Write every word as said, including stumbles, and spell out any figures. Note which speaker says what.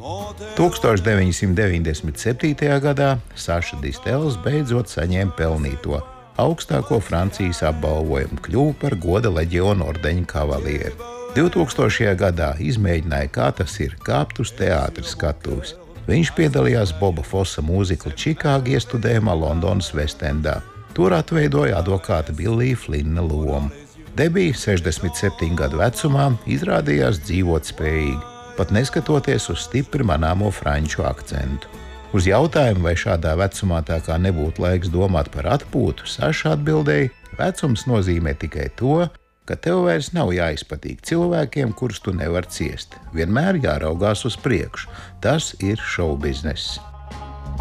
Speaker 1: tūkstoš deviņi simti deviņdesmit septītajā gadā Saša Distels beidzot saņēma pelnīto augstāko Francijas apbalvojumu, kļuva par goda leģiona ordeņa kavalieri. divtūkstošajā gadā izmēģināja, kā tas ir kāpt uz teātra skatuves. Viņš piedalījās Boba Fossa mūzikla Čikāga iestudējumā Londonas Vestendā. Tur atveidoja advokāta Billija Flinna lomu. Debija sešdesmit septiņu gadu vecumā izrādījās dzīvot spējīgi, pat neskatoties uz stipri manāmo franču akcentu. Uz jautājumu, vai šādā vecumā tā kā nebūtu laiks domāt par atpūtu, Saša atbildēja, vecums nozīmē tikai to, ka tev vairs nav jāizpatīk cilvēkiem, kurus tu nevar ciest. Vienmēr jāraugās uz priekšu. Tas ir šovbizness.